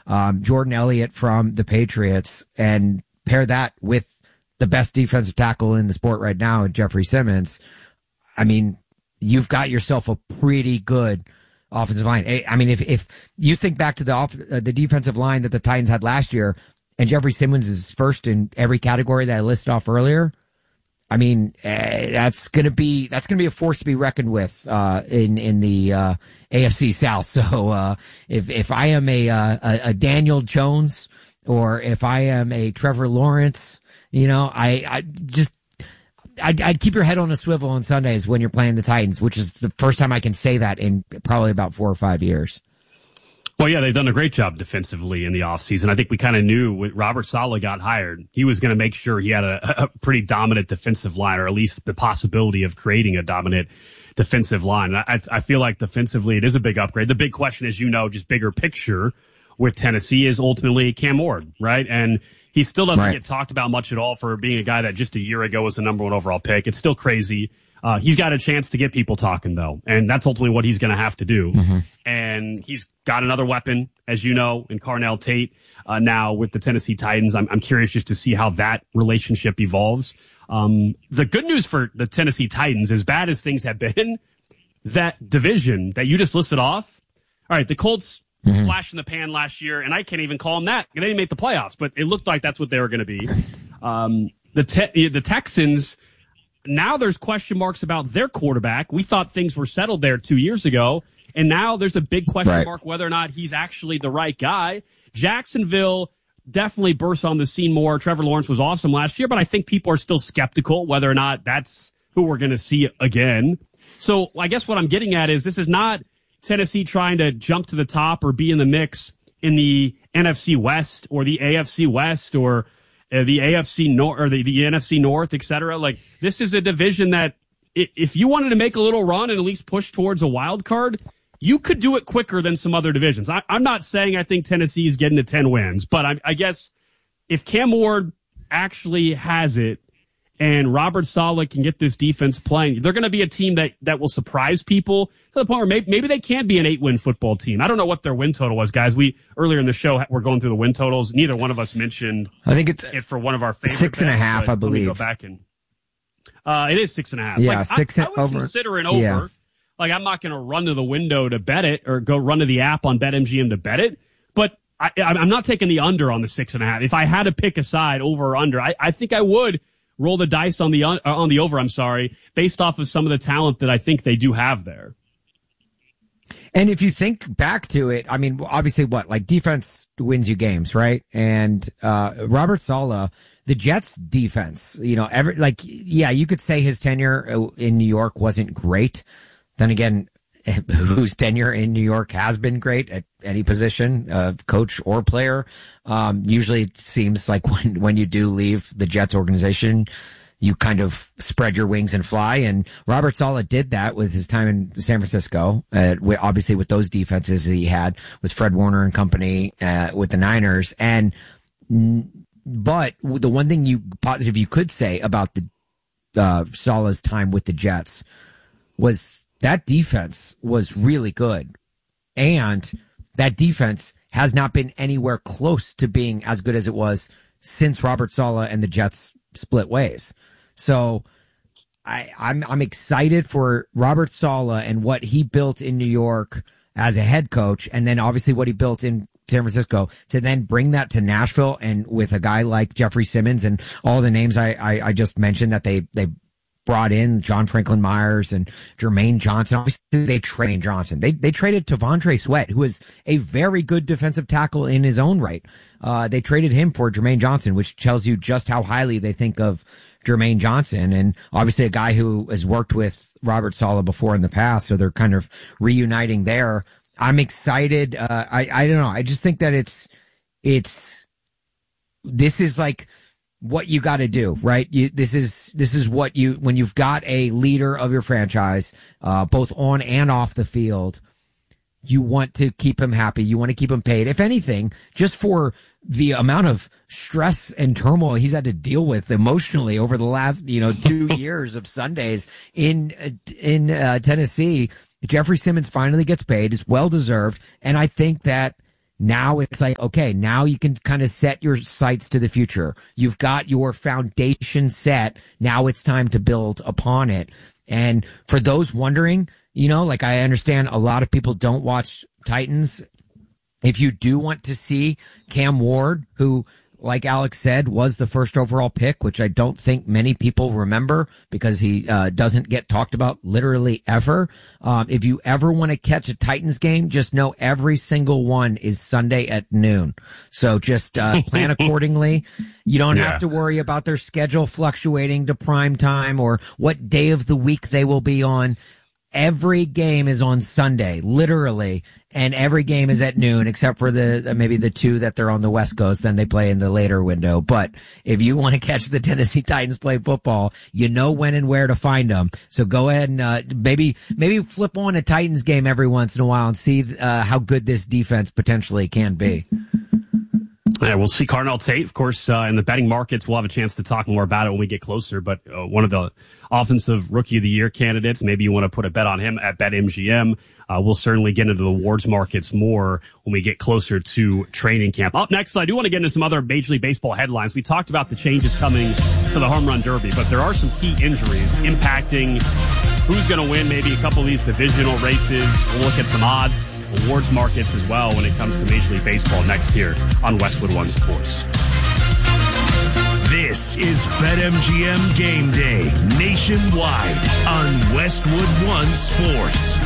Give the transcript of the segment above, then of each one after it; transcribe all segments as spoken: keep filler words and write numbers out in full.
um, Jordan Elliott from the Patriots, and pair that with the best defensive tackle in the sport right now, Jeffrey Simmons. I mean, you've got yourself a pretty good offensive line. I mean, if if you think back to the off, uh, the defensive line that the Titans had last year, and Jeffrey Simmons is first in every category that I listed off earlier, I mean, uh, that's gonna be that's gonna be a force to be reckoned with uh, in in the uh, A F C South. So uh, if if I am a, uh, a a Daniel Jones, or if I am a Trevor Lawrence, you know, I I just I'd, I'd keep your head on a swivel on Sundays when you're playing the Titans, which is the first time I can say that in probably about four or five years. Well, yeah, they've done a great job defensively in the offseason. I think we kind of knew when Robert Saleh got hired, he was going to make sure he had a, a pretty dominant defensive line, or at least the possibility of creating a dominant defensive line. I, I feel like defensively it is a big upgrade. The big question, as you know, just bigger picture with Tennessee, is ultimately Cam Ward, right? And he still doesn't right. get talked about much at all for being a guy that just a year ago was the number one overall pick. It's still crazy. Uh, he's got a chance to get people talking, though, and that's ultimately what he's going to have to do. Mm-hmm. And he's got another weapon, as you know, in Carnell Tate uh, now with the Tennessee Titans. I'm, I'm curious just to see how that relationship evolves. Um, the good news for the Tennessee Titans, as bad as things have been, that division that you just listed off, all right, the Colts mm-hmm. flash in the pan last year, and I can't even call them that. They didn't make the playoffs, but it looked like that's what they were going to be. Um, the te- the Texans... Now there's question marks about their quarterback. We thought things were settled there two years ago, and now there's a big question right. mark whether or not he's actually the right guy. Jacksonville definitely burst on the scene more. Trevor Lawrence was awesome last year, but I think people are still skeptical whether or not that's who we're going to see again. So I guess what I'm getting at is this is not Tennessee trying to jump to the top or be in the mix in the N F C West or the A F C West or Uh, the A F C North or the, the N F C North, et cetera. Like, this is a division that if you wanted to make a little run and at least push towards a wild card, you could do it quicker than some other divisions. I, I'm not saying I think Tennessee is getting to ten wins, but I, I guess if Cam Ward actually has it and Robert Saleh can get this defense playing, they're going to be a team that, that will surprise people to the point where maybe, maybe they can be an eight-win football team. I don't know what their win total was, guys. We earlier in the show we're going through the win totals. Neither one of us mentioned. I think it's it for one of our favorite six and bets, a half. I believe. Let me go back and uh, it is six and a half. Yeah, like, six I, and I would over. consider an over. Yeah. Like, I'm not going to run to the window to bet it or go run to the app on BetMGM to bet it, but I, I'm not taking the under on the six and a half. If I had to pick a side, over or under, I, I think I would roll the dice on the uh, on the over. I'm sorry, based off of some of the talent that I think they do have there. And if you think back to it, I mean, obviously, what like defense wins you games, right? And uh Robert Saleh, the Jets' defense, you know, every like, yeah, you could say his tenure in New York wasn't great. Then again, whose tenure in New York has been great at any position, uh, coach or player. Um, usually it seems like when, when you do leave the Jets organization, you kind of spread your wings and fly. And Robert Saleh did that with his time in San Francisco, uh, with, obviously with those defenses that he had with Fred Warner and company, uh, with the Niners. And, but the one thing you positive you could say about the, uh, Saleh's time with the Jets was, that defense was really good, and that defense has not been anywhere close to being as good as it was since Robert Saleh and the Jets split ways. So I, I'm I'm excited for Robert Saleh and what he built in New York as a head coach, and then obviously what he built in San Francisco, to then bring that to Nashville, and with a guy like Jeffrey Simmons and all the names I, I, I just mentioned that they they. brought in John Franklin Myers and Jermaine Johnson. Obviously, they traded Johnson. They they traded Tavondre Sweat, who is a very good defensive tackle in his own right. Uh, they traded him for Jermaine Johnson, which tells you just how highly they think of Jermaine Johnson. And obviously a guy who has worked with Robert Saleh before in the past, so they're kind of reuniting there. I'm excited. Uh, I, I don't know. I just think that it's, it's, this is like, what you got to do, right? You, this is, this is what you, when you've got a leader of your franchise, uh, both on and off the field, you want to keep him happy. You want to keep him paid. If anything, just for the amount of stress and turmoil he's had to deal with emotionally over the last, you know, two years of Sundays in, in, uh, Tennessee, Jeffrey Simmons finally gets paid. It's well deserved. And I think that Now it's like, okay, now you can kind of set your sights to the future. You've got your foundation set. Now it's time to build upon it. And for those wondering, you know, like I understand a lot of people don't watch Titans. If you do want to see Cam Ward, who, like Alex said, was the first overall pick, which I don't think many people remember because he uh, doesn't get talked about literally ever. Um, if you ever want to catch a Titans game, just know every single one is Sunday at noon. So just uh, plan accordingly. You don't yeah. have to worry about their schedule fluctuating to prime time or what day of the week they will be on. Every game is on Sunday, literally, and every game is at noon, except for the maybe the two that they're on the West Coast. Then they play in the later window. But if you want to catch the Tennessee Titans play football, you know when and where to find them. So go ahead and uh, maybe maybe flip on a Titans game every once in a while and see uh, how good this defense potentially can be. Yeah, we'll see Carnell Tate, of course, uh, in the betting markets. We'll have a chance to talk more about it when we get closer. But uh, one of the offensive rookie of the year candidates, maybe you want to put a bet on him at BetMGM. Uh, we'll certainly get into the awards markets more when we get closer to training camp. Up next, I do want to get into some other Major League Baseball headlines. We talked about the changes coming to the Home Run Derby, but there are some key injuries impacting who's going to win maybe a couple of these divisional races. We'll look at some odds, awards markets as well when it comes to Major League Baseball next year on Westwood One Sports. This is BetMGM Game Day nationwide on Westwood One Sports.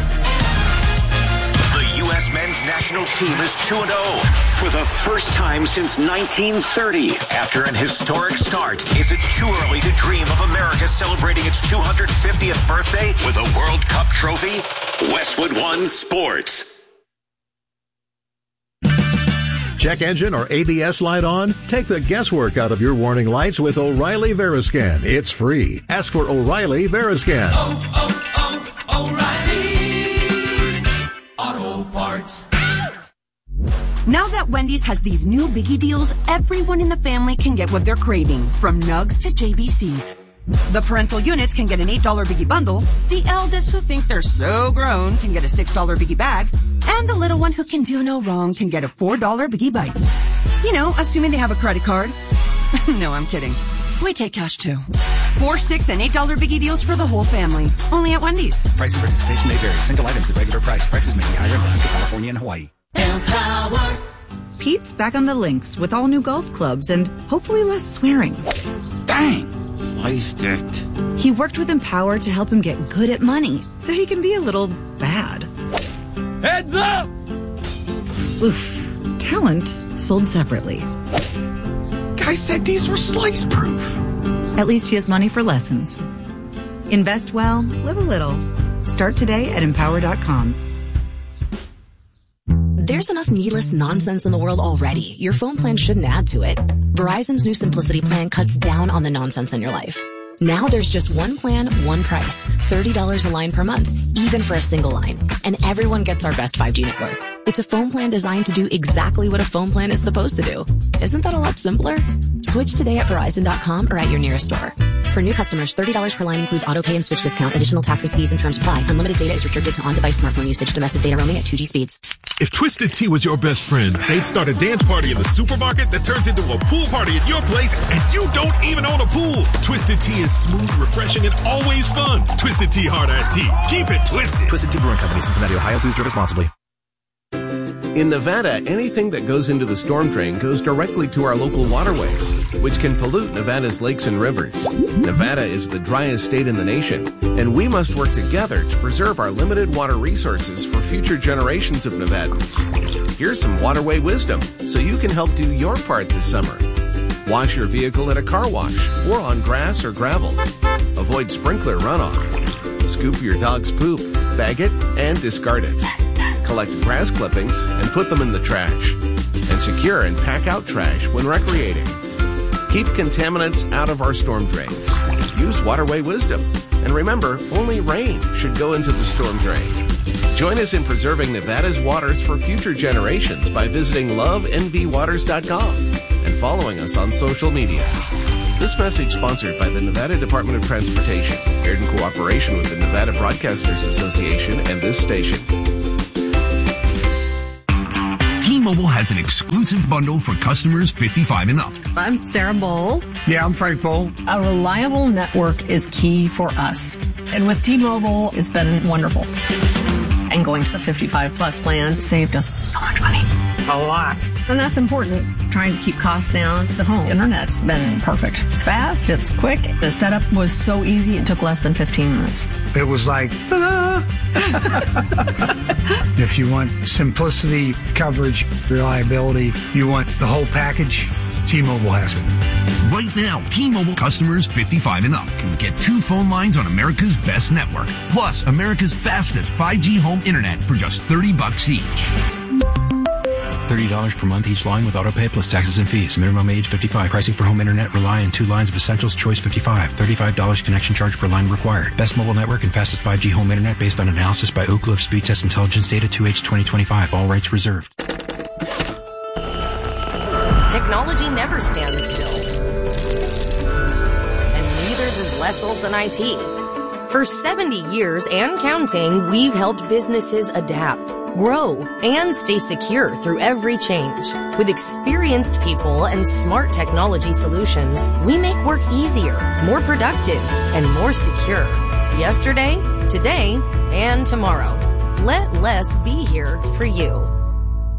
The U S men's national team is two and oh for the first time since nineteen thirty. After an historic start, is it too early to dream of America celebrating its two hundred fiftieth birthday with a World Cup trophy? Westwood One Sports. Check engine or A B S light on? Take the guesswork out of your warning lights with O'Reilly Veriscan. It's free. Ask for O'Reilly Veriscan. Oh, oh, oh, O'Reilly Auto Parts. Now that Wendy's has these new biggie deals, everyone in the family can get what they're craving, from nugs to J B Cs. The parental units can get an eight dollar biggie bundle, the eldest who think they're so grown can get a six dollar biggie bag, and the little one who can do no wrong can get a four dollar biggie bites. You know, assuming they have a credit card. No, I'm kidding. We take cash too. Four, six, and eight dollar biggie deals for the whole family. Only at Wendy's. Price of participation may vary. Single items at regular price. Prices may be higher in Alaska, California, and Hawaii. Empower. Pete's back on the links with all new golf clubs and hopefully less swearing. Dang! Sliced it. He worked with Empower to help him get good at money, so he can be a little bad. Heads up! Oof. Talent sold separately. Guy said these were slice proof. At least he has money for lessons. Invest well, live a little. Start today at empower dot com. There's enough needless nonsense in the world already. Your phone plan shouldn't add to it. Verizon's new Simplicity plan cuts down on the nonsense in your life. Now there's just one plan, one price. thirty dollars a line per month, even for a single line. And everyone gets our best five G network. It's a phone plan designed to do exactly what a phone plan is supposed to do. Isn't that a lot simpler? Switch today at Verizon dot com or at your nearest store. For new customers, thirty dollars per line includes auto pay and switch discount. Additional taxes, fees, and terms apply. Unlimited data is restricted to on-device smartphone usage. Domestic data roaming at two G speeds. If Twisted Tea was your best friend, they'd start a dance party in the supermarket that turns into a pool party at your place, and you don't even own a pool. Twisted Tea is smooth, refreshing, and always fun. Twisted Tea Hard Iced Tea. Keep it twisted. Twisted Tea Brewing Company, Cincinnati, Ohio. Please drink responsibly. In Nevada, anything that goes into the storm drain goes directly to our local waterways, which can pollute Nevada's lakes and rivers. Nevada is the driest state in the nation, and we must work together to preserve our limited water resources for future generations of Nevadans. Here's some waterway wisdom so you can help do your part this summer. Wash your vehicle at a car wash or on grass or gravel. Avoid sprinkler runoff. Scoop your dog's poop, bag it, and discard it. Collect grass clippings and put them in the trash. And secure and pack out trash when recreating. Keep contaminants out of our storm drains. Use waterway wisdom. And remember, only rain should go into the storm drain. Join us in preserving Nevada's waters for future generations by visiting love n v waters dot com and following us on social media. This message sponsored by the Nevada Department of Transportation, aired in cooperation with the Nevada Broadcasters Association and this station. T-Mobile has an exclusive bundle for customers fifty-five and up. I'm Sarah Bowl. Yeah, I'm Frank Bowl. A reliable network is key for us. And with T-Mobile, it's been wonderful. And going to the fifty-five plus plan saved us so much money. A lot. And that's important. Trying to keep costs down. The home internet's been perfect. It's fast. It's quick. The setup was so easy. It took less than fifteen minutes. It was like, ah. If you want simplicity, coverage, reliability, you want the whole package, T-Mobile has it. Right now, T-Mobile customers fifty-five and up can get two phone lines on America's best network, plus America's fastest five G home internet for just thirty bucks each. thirty dollars per month each line with autopay plus taxes and fees. Minimum age fifty-five. Pricing for home internet rely on two lines of Essentials Choice fifty-five. thirty-five dollars connection charge per line required. Best mobile network and fastest five G home internet based on analysis by Ookla of Speed Test Intelligence Data two H twenty twenty-five. All rights reserved. Technology never stands still. And neither does Leselson I T. For seventy years and counting, we've helped businesses adapt, grow, and stay secure through every change. With experienced people and smart technology solutions, we make work easier, more productive, and more secure. Yesterday, today, and tomorrow. Let Less be here for you.